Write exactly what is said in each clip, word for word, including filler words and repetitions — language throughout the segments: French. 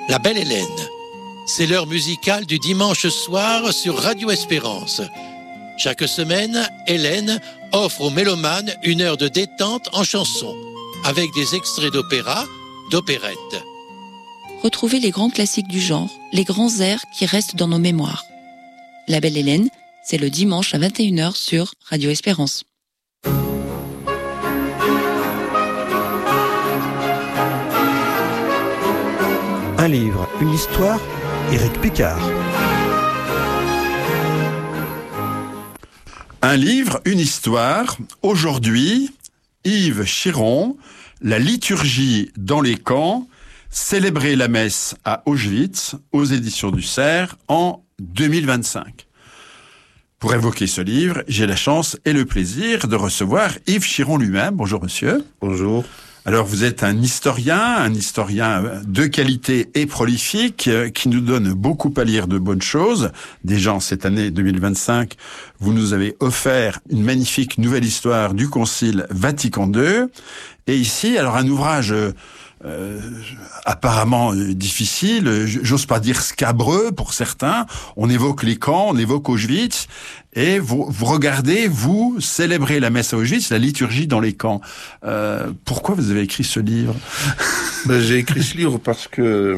La Belle Hélène. C'est l'heure musicale du dimanche soir sur Radio Espérance. Chaque semaine, Hélène offre aux mélomanes une heure de détente en chanson, avec des extraits d'opéra, d'opérette. Retrouvez les grands classiques du genre, les grands airs qui restent dans nos mémoires. La Belle Hélène, c'est le dimanche à vingt et une heures sur Radio Espérance. Un livre, une histoire, Éric Picard. Un livre, une histoire. Aujourd'hui, Yves Chiron, La liturgie dans les camps, célébrer la messe à Auschwitz, aux éditions du Cerf, en deux mille vingt-cinq. Pour évoquer ce livre, j'ai la chance et le plaisir de recevoir Yves Chiron lui-même. Bonjour monsieur. Bonjour. Alors vous êtes un historien, un historien de qualité et prolifique, qui nous donne beaucoup à lire de bonnes choses. Déjà en cette année deux mille vingt-cinq, vous nous avez offert une magnifique nouvelle histoire du Concile Vatican deux. Et ici, alors un ouvrage euh, apparemment difficile, j'ose pas dire scabreux pour certains. On évoque les camps, on évoque Auschwitz. Et vous, vous regardez, vous célébrez la messe à Auschwitz, la liturgie dans les camps. Euh, pourquoi vous avez écrit ce livre ? Ben, j'ai écrit ce livre parce que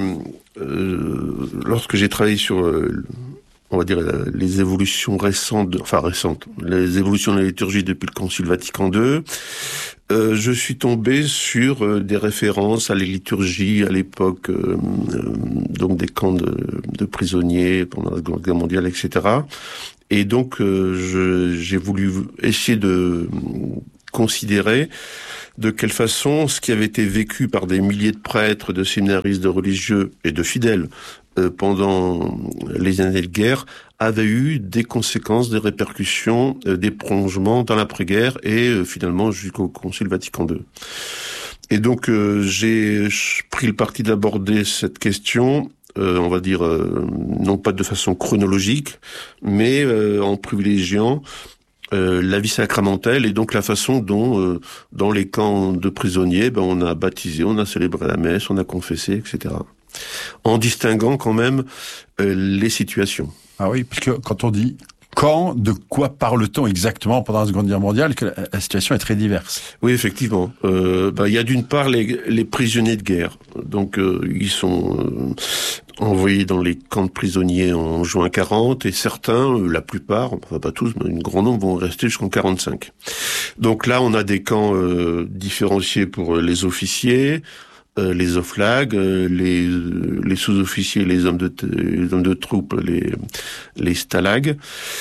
euh, lorsque j'ai travaillé sur, euh, on va dire, les évolutions récentes, de, enfin récentes, les évolutions de la liturgie depuis le Concile Vatican deux, euh, je suis tombé sur euh, des références à la liturgie à l'époque, euh, euh, donc des camps de, de prisonniers pendant la Seconde Guerre mondiale, et cetera. Et donc, euh, je, j'ai voulu essayer de considérer de quelle façon ce qui avait été vécu par des milliers de prêtres, de séminaristes, de religieux et de fidèles euh, pendant les années de guerre avait eu des conséquences, des répercussions, euh, des prolongements dans l'après-guerre et euh, finalement jusqu'au Concile Vatican deux. Et donc, euh, j'ai pris le parti d'aborder cette question Euh, on va dire, euh, non pas de façon chronologique, mais euh, en privilégiant euh, la vie sacramentelle et donc la façon dont, euh, dans les camps de prisonniers, ben, on a baptisé, on a célébré la messe, on a confessé, et cetera. En distinguant quand même euh, les situations. Ah oui, parce que quand on dit camp, de quoi parle-t-on exactement pendant la Seconde Guerre mondiale, que la, la situation est très diverse. Oui, effectivement. Euh, bah, il y a d'une part les, les prisonniers de guerre. Donc, euh, ils sont euh, envoyés dans les camps de prisonniers en juin quarante, et certains, euh, la plupart, enfin pas tous, mais un grand nombre vont rester jusqu'en quarante-cinq. Donc là, on a des camps euh, différenciés pour les officiers, Euh, les oflags, euh, les, euh, les sous-officiers, les hommes de t- les hommes de troupe, les les stalags,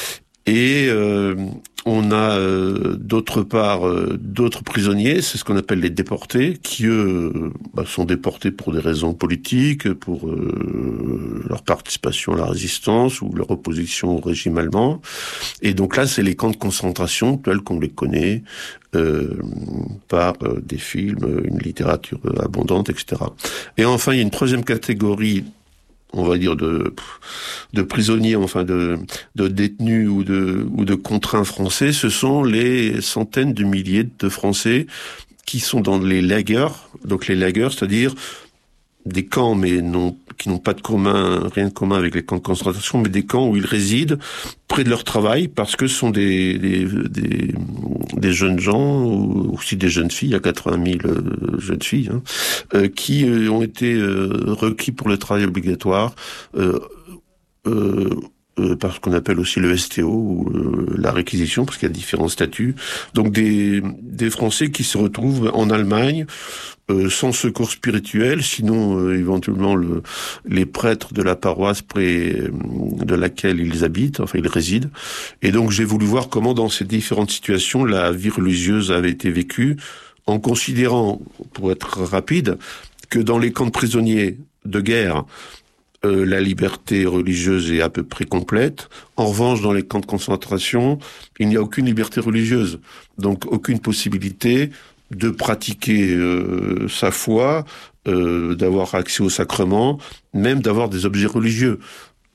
et euh, on a euh, d'autre part euh, d'autres prisonniers, c'est ce qu'on appelle les déportés, qui eux bah, sont déportés pour des raisons politiques, pour euh, leur participation à la résistance ou leur opposition au régime allemand. Et donc là, c'est les camps de concentration tels qu'on les connaît, euh, par euh, des films, une littérature abondante, et cetera. Et enfin, il y a une troisième catégorie, on va dire de de prisonniers, enfin de de détenus ou de ou de contraints français. Ce sont les centaines de milliers de Français qui sont dans les lagers. Donc les lagers, c'est-à-dire des camps, mais non, qui n'ont pas de commun, rien de commun avec les camps de concentration, mais des camps où ils résident près de leur travail, parce que ce sont des des des, des jeunes gens, ou aussi des jeunes filles, il y a quatre-vingt mille euh, jeunes filles, hein, euh, qui euh, ont été euh, requis pour le travail obligatoire, euh, euh, euh, par ce qu'on appelle aussi le S T O, ou euh, la réquisition, parce qu'il y a différents statuts. Donc des des Français qui se retrouvent en Allemagne, Euh, sans secours spirituel, sinon euh, éventuellement le, les prêtres de la paroisse près euh, de laquelle ils habitent, enfin ils résident. Et donc j'ai voulu voir comment dans ces différentes situations la vie religieuse avait été vécue, en considérant, pour être rapide, que dans les camps de prisonniers de guerre, euh, la liberté religieuse est à peu près complète. En revanche, dans les camps de concentration, il n'y a aucune liberté religieuse, donc aucune possibilité de pratiquer euh, sa foi, euh, d'avoir accès au sacrement, même d'avoir des objets religieux.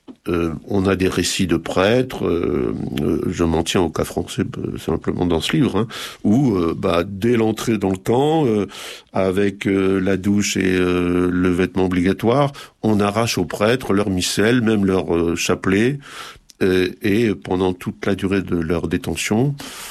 Euh, on a des récits de prêtres, euh, euh, je m'en tiens au cas français euh, simplement dans ce livre, hein, où euh, bah, dès l'entrée dans le camp, euh, avec euh, la douche et euh, le vêtement obligatoire, on arrache aux prêtres leur missel, même leur euh, chapelet, euh, et pendant toute la durée de leur détention,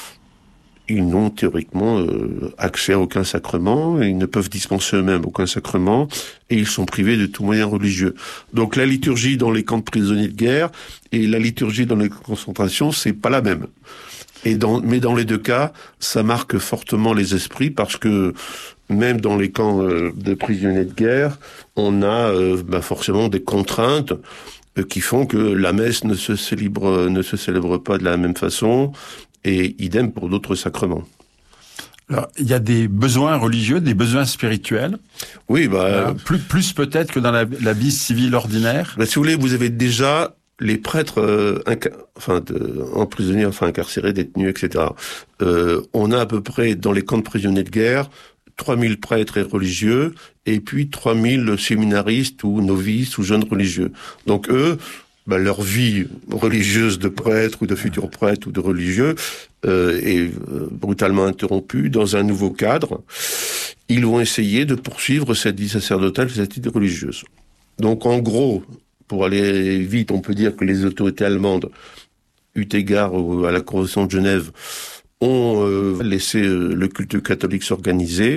ils n'ont théoriquement euh, accès à aucun sacrement, ils ne peuvent dispenser eux-mêmes aucun sacrement, et ils sont privés de tout moyen religieux. Donc la liturgie dans les camps de prisonniers de guerre et la liturgie dans les camps de concentration, c'est pas la même. Et dans, mais dans les deux cas, ça marque fortement les esprits, parce que même dans les camps euh, de prisonniers de guerre, on a euh, bah, forcément des contraintes euh, qui font que la messe ne se célèbre, ne se célèbre pas de la même façon, et idem pour d'autres sacrements. Alors, il y a des besoins religieux, des besoins spirituels. Oui, bah euh, plus plus peut-être que dans la, la vie civile ordinaire. Bah, si vous voulez, vous avez déjà les prêtres, euh, inca- enfin, de, emprisonnés, enfin incarcérés, détenus, et cetera. Euh, on a à peu près dans les camps de prisonniers de guerre trois mille prêtres et religieux, et puis trois mille séminaristes ou novices ou jeunes religieux. Donc eux, bah, leur vie religieuse de prêtre ou de futur prêtre ou de religieux euh, est euh, brutalement interrompue dans un nouveau cadre. Ils vont essayer de poursuivre cette vie sacerdotale, cette vie religieuse. Donc en gros, pour aller vite, on peut dire que les autorités allemandes, eu égard à la Convention de Genève, ont euh, laissé euh, le culte catholique s'organiser,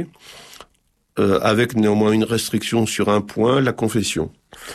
euh, avec néanmoins une restriction sur un point, la confession.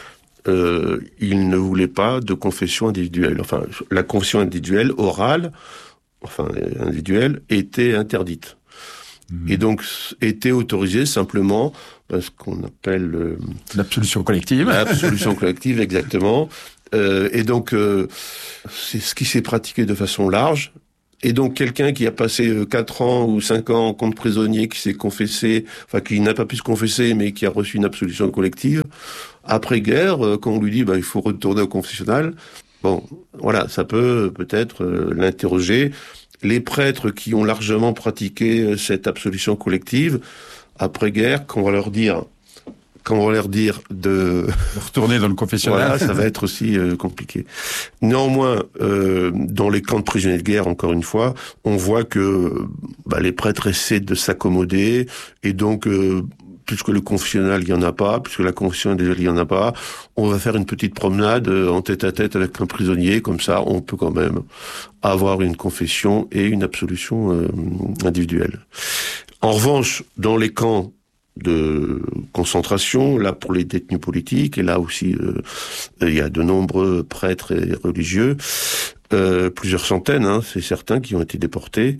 Euh, il ne voulait pas de confession individuelle. Enfin, la confession individuelle, orale, enfin individuelle, était interdite. Mmh. Et donc, était autorisée simplement ce qu'on appelle... Euh, l'absolution collective. L'absolution collective, exactement. Euh, et donc, euh, c'est ce qui s'est pratiqué de façon large. Et donc, quelqu'un qui a passé quatre ans ou cinq ans en camp de prisonnier, qui s'est confessé, enfin, qui n'a pas pu se confesser, mais qui a reçu une absolution collective, après-guerre, quand on lui dit, bah, il faut retourner au confessionnal, bon, voilà, ça peut peut-être euh, l'interroger. Les prêtres qui ont largement pratiqué cette absolution collective, après-guerre, quand on va leur dire, quand on va leur dire de retourner dans le confessionnal, voilà, ça va être aussi euh, compliqué. Néanmoins, euh, dans les camps de prisonniers de guerre, encore une fois, on voit que bah, les prêtres essaient de s'accommoder, et donc euh, puisque le confessionnal, il y en a pas, puisque la confession, déjà, il y en a pas, on va faire une petite promenade en tête-à-tête avec un prisonnier, comme ça, on peut quand même avoir une confession et une absolution euh, individuelle. En revanche, dans les camps de concentration, là, pour les détenus politiques, et là aussi, euh, il y a de nombreux prêtres et religieux, euh, plusieurs centaines, hein, c'est certains qui ont été déportés,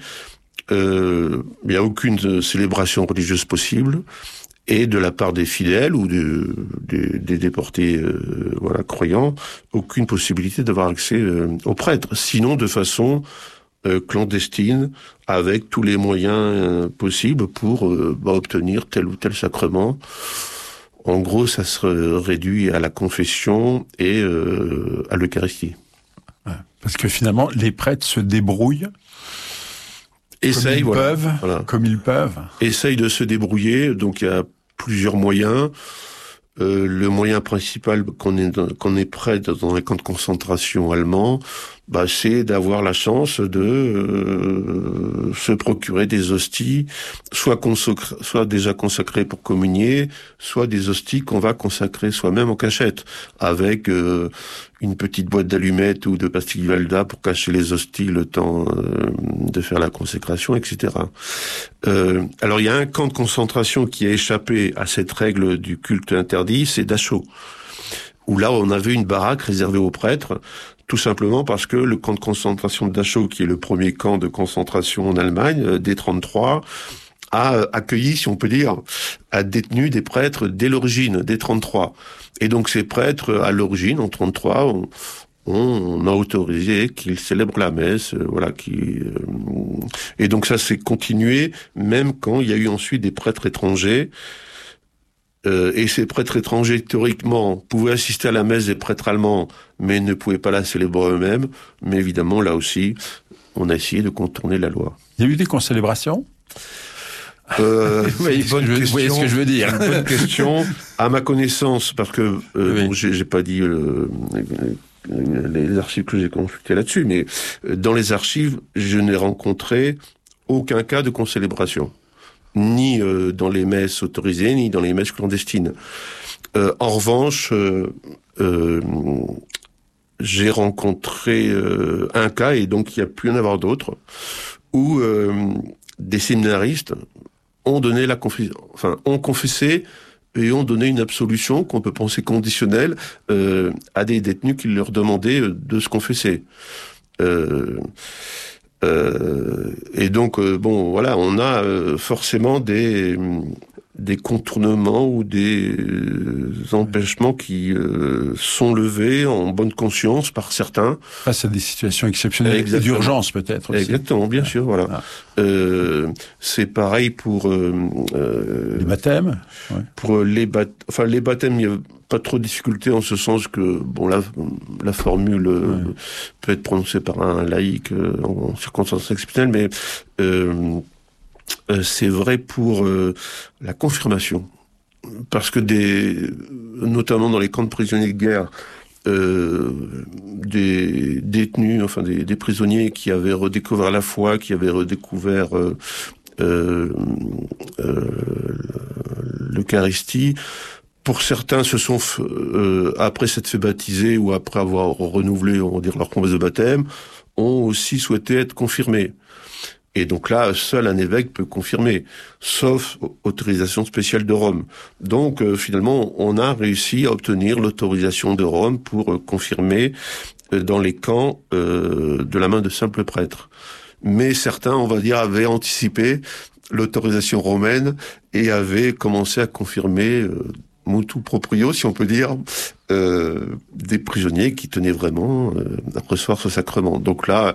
euh, il n'y a aucune célébration religieuse possible, et de la part des fidèles ou de, de, des déportés euh, voilà, croyants, aucune possibilité d'avoir accès euh, aux prêtres, sinon de façon euh, clandestine, avec tous les moyens euh, possibles pour euh, bah, obtenir tel ou tel sacrement. En gros, ça se réduit à la confession et euh, à l'Eucharistie. Parce que finalement, les prêtres se débrouillent Essaye, comme ils voilà, peuvent, voilà. comme ils peuvent. Essaye de se débrouiller. Donc il y a plusieurs moyens. Euh, le moyen principal qu'on est dans, qu'on est prêt dans les camps de concentration allemands, bah c'est d'avoir la chance de euh, se procurer des hosties, soit consacrées, soit déjà consacrées pour communier, soit des hosties qu'on va consacrer soi-même en cachette, avec euh, une petite boîte d'allumettes ou de pastilles Valda pour cacher les hosties le temps euh, de faire la consécration, et cetera. Euh, alors il y a un camp de concentration qui a échappé à cette règle du culte interdit, c'est Dachau, où là on avait une baraque réservée aux prêtres, tout simplement parce que le camp de concentration de Dachau, qui est le premier camp de concentration en Allemagne, D trente-trois, a accueilli, si on peut dire, a détenu des prêtres dès l'origine, dès trente-trois. Et donc ces prêtres, à l'origine, en trente-trois, on, on a autorisé qu'ils célèbrent la messe, euh, voilà, qui euh, et donc ça s'est continué, même quand il y a eu ensuite des prêtres étrangers. Euh, et ces prêtres étrangers, théoriquement, pouvaient assister à la messe des prêtres allemands, mais ne pouvaient pas la célébrer eux-mêmes. Mais évidemment, là aussi, on a essayé de contourner la loi. Il y a eu des concélébrations ? Euh, vous voyez ce que je veux dire. Une bonne question. À ma connaissance, parce que euh, oui. bon, j'ai, j'ai pas dit euh, les archives que j'ai consultées là-dessus, mais dans les archives, je n'ai rencontré aucun cas de concélébration, ni euh, dans les messes autorisées, ni dans les messes clandestines. Euh, en revanche, euh, euh, j'ai rencontré euh, un cas, et donc il y a pu y en avoir d'autres, où euh, des séminaristes ont donné la confession, enfin ont confessé et ont donné une absolution qu'on peut penser conditionnelle euh, à des détenus qui leur demandaient de se confesser. Euh, euh, et donc euh, bon, voilà, on a euh, forcément des des contournements ou des euh, empêchements qui euh, sont levés en bonne conscience par certains. Face à des situations exceptionnelles, Exactement. Et d'urgence peut-être aussi. Exactement, bien ouais. sûr, voilà. Ah. Euh, c'est pareil pour euh, euh, les baptêmes. Ouais. Pour les baptêmes, enfin les baptêmes, il n'y a pas trop de difficulté en ce sens que bon la la formule ouais. euh, peut être prononcée par un laïc euh, en circonstances exceptionnelles, mais euh, Euh, c'est vrai pour euh, la confirmation, parce que des, notamment dans les camps de prisonniers de guerre, euh, des détenus, enfin des, des prisonniers qui avaient redécouvert la foi, qui avaient redécouvert euh, euh, euh, l'Eucharistie, pour certains se sont, euh, après s'être fait baptiser ou après avoir renouvelé, on va dire, leur promesse de baptême, ont aussi souhaité être confirmés. Et donc là, seul un évêque peut confirmer, sauf autorisation spéciale de Rome. Donc euh, finalement, on a réussi à obtenir l'autorisation de Rome pour euh, confirmer euh, dans les camps euh, de la main de simples prêtres. Mais certains, on va dire, avaient anticipé l'autorisation romaine et avaient commencé à confirmer euh, motu proprio, si on peut dire, euh, des prisonniers qui tenaient vraiment euh, à recevoir ce sacrement. Donc là,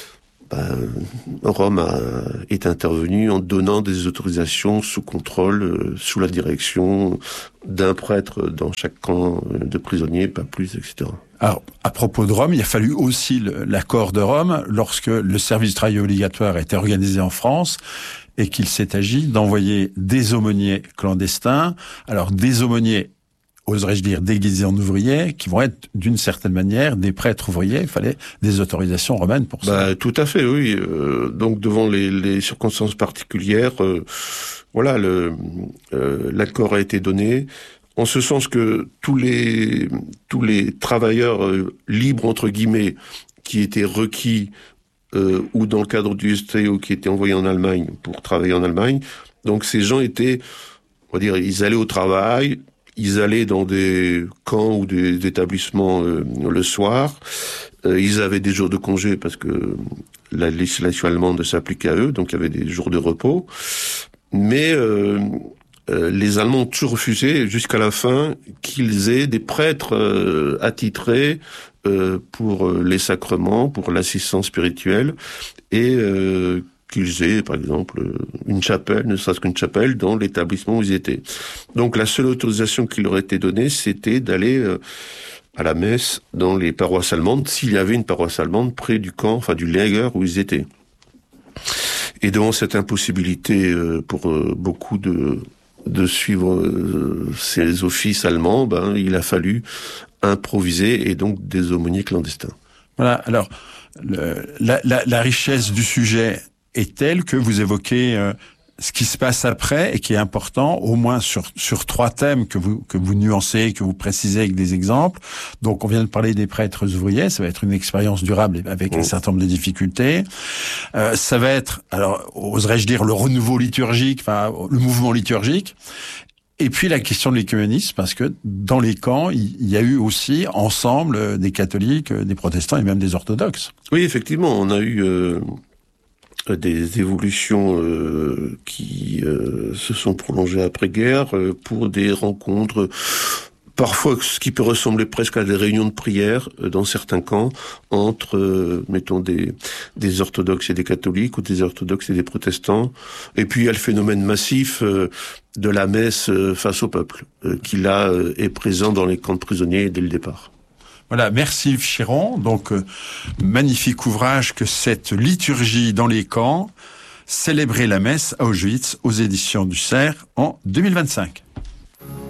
Ben, Rome a, est intervenu en donnant des autorisations sous contrôle, euh, sous la direction d'un prêtre dans chaque camp de prisonniers, pas plus, et cetera. Alors, à propos de Rome, il a fallu aussi le, l'accord de Rome lorsque le service de travail obligatoire a été organisé en France et qu'il s'est agi d'envoyer des aumôniers clandestins. Alors, des aumôniers, oserais-je dire, déguisés en ouvriers, qui vont être, d'une certaine manière, des prêtres ouvriers. Il fallait des autorisations romaines pour ça. Bah, tout à fait, oui. Euh, donc, devant les, les circonstances particulières, euh, voilà, le, euh, l'accord a été donné, en ce sens que tous les, tous les travailleurs euh, libres, entre guillemets, qui étaient requis, euh, ou dans le cadre du S T O, qui étaient envoyés en Allemagne pour travailler en Allemagne, donc ces gens étaient, on va dire, ils allaient au travail, ils allaient dans des camps ou des établissements euh, le soir. Euh, ils avaient des jours de congé parce que la législation allemande s'appliquait à eux, donc il y avait des jours de repos. Mais euh, euh, les Allemands ont toujours refusé, jusqu'à la fin, qu'ils aient des prêtres euh, attitrés euh, pour les sacrements, pour l'assistance spirituelle, et euh, qu'ils aient, par exemple, une chapelle, ne serait-ce qu'une chapelle, dans l'établissement où ils étaient. Donc la seule autorisation qui leur était donnée, c'était d'aller euh, à la messe dans les paroisses allemandes, s'il y avait une paroisse allemande près du camp, enfin du lager où ils étaient. Et devant cette impossibilité euh, pour euh, beaucoup de, de suivre euh, ces offices allemands, ben, il a fallu improviser, et donc des aumôniers clandestins. Voilà, alors, le, la, la, la richesse du sujet est telle que vous évoquez euh, ce qui se passe après et qui est important, au moins sur sur trois thèmes que vous que vous nuancez, que vous précisez avec des exemples. Donc, on vient de parler des prêtres ouvriers, ça va être une expérience durable avec mmh. un certain nombre de difficultés. Euh, ça va être, alors, oserais-je dire, le renouveau liturgique, enfin, le mouvement liturgique. Et puis la question de l'écuménisme, parce que dans les camps, il y a eu aussi ensemble des catholiques, des protestants et même des orthodoxes. Oui, effectivement, on a eu euh, des évolutions euh, qui euh, se sont prolongées après-guerre euh, pour des rencontres, parfois ce qui peut ressembler presque à des réunions de prière euh, dans certains camps entre, euh, mettons, des, des orthodoxes et des catholiques, ou des orthodoxes et des protestants. Et puis il y a le phénomène massif euh, de la messe euh, face au peuple, euh, qui là euh, est présent dans les camps de prisonniers dès le départ. Voilà, merci Yves Chiron. Donc, euh, magnifique ouvrage que cette liturgie dans les camps, célébrer la messe à Auschwitz aux éditions du Cerf en deux mille vingt-cinq.